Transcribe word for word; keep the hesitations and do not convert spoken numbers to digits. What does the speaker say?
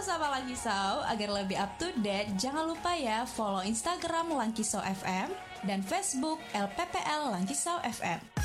bersama Langkisau. Agar lebih up to date, jangan lupa ya follow Instagram Langkisau F M dan Facebook L P P L Langkisau F M.